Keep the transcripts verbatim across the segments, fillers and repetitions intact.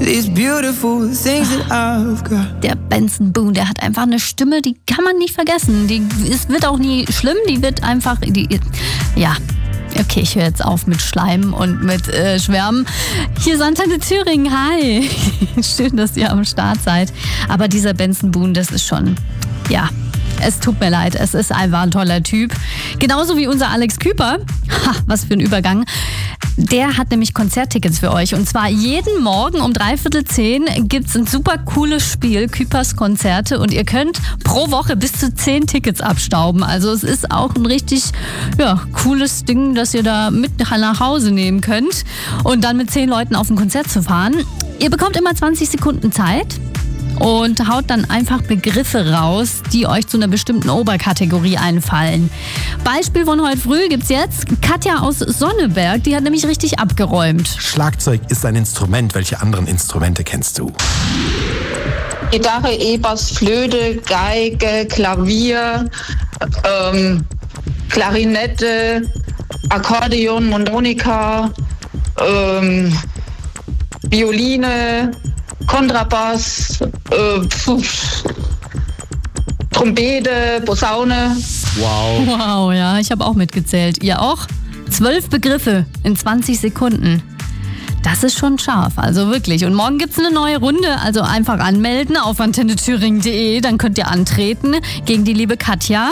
these beautiful things that I've got. Der Benson Boone, der hat einfach eine Stimme, die kann man nicht vergessen. Die es wird auch nie schlimm, die wird einfach, die, ja. Okay, ich höre jetzt auf mit Schleimen und mit äh, Schwärmen. Hier ist Antenne Thüringen, hi. Schön, dass ihr am Start seid. Aber dieser Benson Boone, das ist schon, ja, es tut mir leid, es ist einfach ein toller Typ. Genauso wie unser Alex Küper. Ha, was für ein Übergang. Der hat nämlich Konzerttickets für euch. Und zwar jeden Morgen um dreiviertel zehn gibt es ein super cooles Spiel, Küpers Konzerte. Und ihr könnt pro Woche bis zu zehn Tickets abstauben. Also es ist auch ein richtig ja, cooles Ding, das ihr da mit nach Hause nehmen könnt. Und dann mit zehn Leuten auf ein Konzert zu fahren. Ihr bekommt immer zwanzig Sekunden Zeit. Und haut dann einfach Begriffe raus, die euch zu einer bestimmten Oberkategorie einfallen. Beispiel von heute früh gibt's jetzt. Katja aus Sonneberg, die hat nämlich richtig abgeräumt. Schlagzeug ist ein Instrument. Welche anderen Instrumente kennst du? Gitarre, E-Bass, Flöte, Geige, Klavier, ähm, Klarinette, Akkordeon, Mundharmonika, ähm, Violine, Kontrabass, äh, pf, Trompete, Posaune. Wow. Wow, ja, ich habe auch mitgezählt. Ihr auch? Zwölf Begriffe in zwanzig Sekunden. Das ist schon scharf, also wirklich. Und morgen gibt's eine neue Runde, also einfach anmelden auf antenne thüringen punkt de, dann könnt ihr antreten gegen die liebe Katja.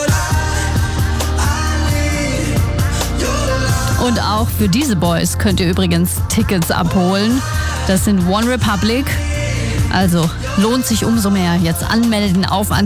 Und auch für diese Boys könnt ihr übrigens Tickets abholen. Das sind One Republic. Also lohnt sich umso mehr. Jetzt anmelden auf